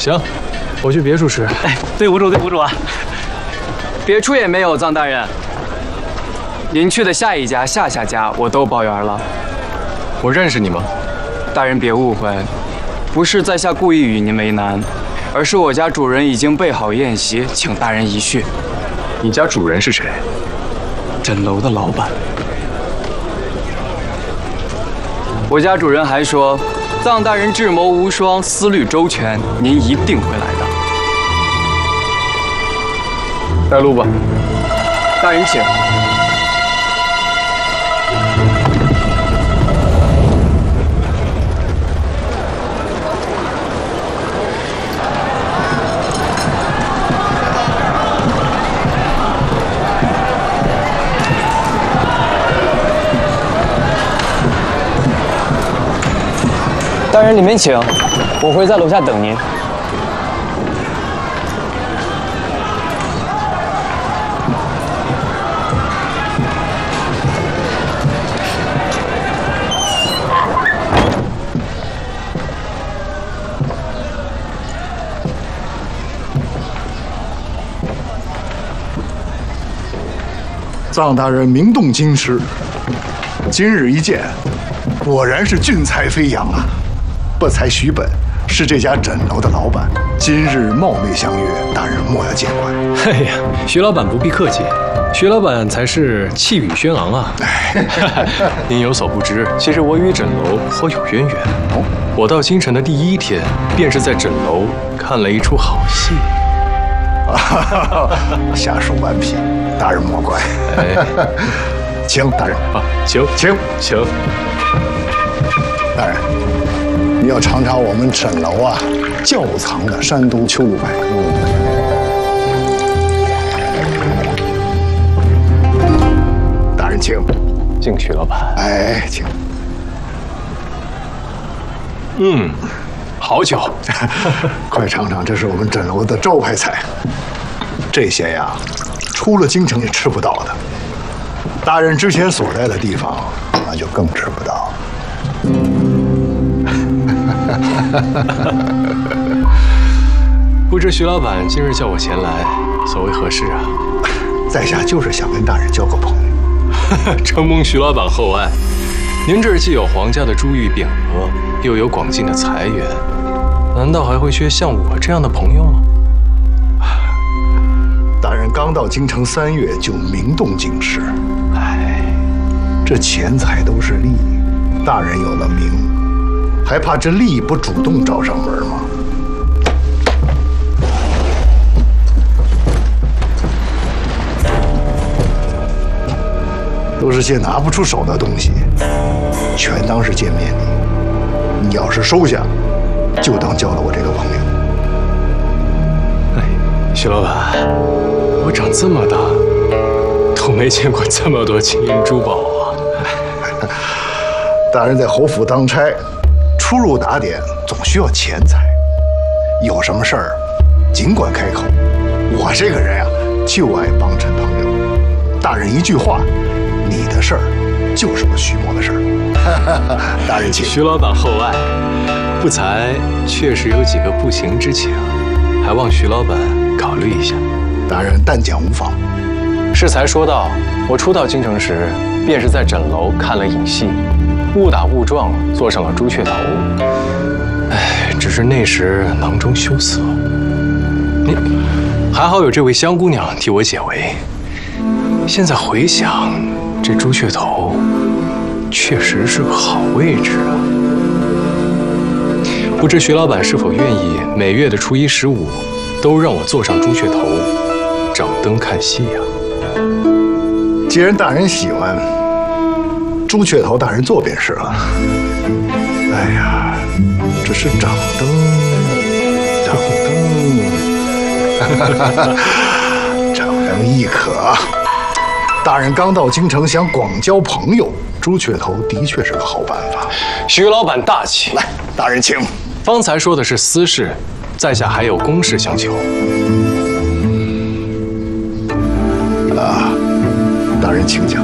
行，我去别处吃。 哎，对不住，对不住啊。别处也没有，臧大人。您去的下一家、下下家我都包圆了。 我认识你吗？ 大人别误会，不是在下故意与您为难，而是我家主人已经备好宴席，请大人一叙。 你家主人是谁？ 枕楼的老板。我家主人还说，臧大人智谋无双，思虑周全，您一定会来的。 带路吧。 大人请。大人，里面请，我会在楼下等您。 臧大人名动京师，今日一见，果然是俊才飞扬啊！不才徐本是这家枕楼的老板，今日冒昧相约，大人莫要见怪。 哎呀，徐老板不必客气，徐老板才是气宇轩昂啊！您有所不知，其实我与枕楼颇有渊源。哦，我到京城的第一天，便是在枕楼看了一出好戏。 下属顽皮，大人莫怪。哎，请大人啊，请。 大人，你要尝尝我们枕楼啊窖藏的山东秋露白。大人请。 敬徐老板。 哎，请。 好酒。 快尝尝，这是我们枕楼的招牌菜。这些呀，出了京城也吃不到的。大人之前所在的地方，那就更吃不到。 不知徐老板今日叫我前来，所为何事啊？ 在下就是想跟大人交个朋友。 承蒙徐老板厚爱，您这儿既有皇家的珠玉匾额，又有广进的财源，难道还会缺像我这样的朋友吗？ 大人刚到京城3月就名动京师，哎，这钱财都是利，大人有了名，还怕这利不主动找上门吗？都是些拿不出手的东西，全当是见面礼。你要是收下，就当交了我这个朋友。 哎，徐老板，我长这么大都没见过这么多金银珠宝啊！ 大人在侯府当差，出入打点总需要钱财，有什么事儿尽管开口。我这个人啊，就爱帮衬朋友。大人一句话，你的事儿就是我徐某的事儿。大人请。 徐老板厚爱，不才确实有几个不情之请，还望徐老板考虑一下。 大人但讲无妨。 适才说道，我初到京城时，便是在枕楼看了影戏，误打误撞坐上了朱雀头。哎，只是那时囊中羞涩。还好有这位香姑娘替我解围。现在回想，这朱雀头确实是个好位置啊。不知徐老板是否愿意每月的初1、15都让我坐上朱雀头，掌灯看戏呀？ 既然大人喜欢，朱雀头大人坐便是了。哎呀，这是掌灯，掌灯亦可。大人刚到京城，想广交朋友，朱雀头的确是个好办法。 徐老板大气。 来，大人请。 方才说的是私事，在下还有公事相求。 大人请讲。